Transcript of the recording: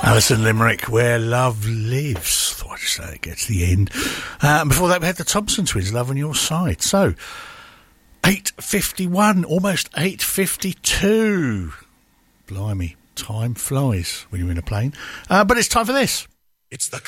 Alison Limerick, Where Love Lives. Thought I'd say it gets the end. Before that, we had the Thompson Twins, Love on Your Side. So, 8:51, almost 8:52. Blimey, time flies when you're in a plane. But it's time for this. It's the